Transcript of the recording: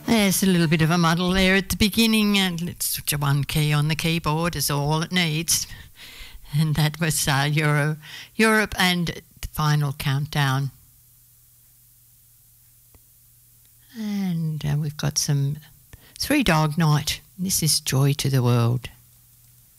There's a little bit of a muddle there at the beginning, and it's just one key on the keyboard is all it needs. And that was Europe and the Final Countdown. And we've got some Three Dog Night. This is Joy to the World.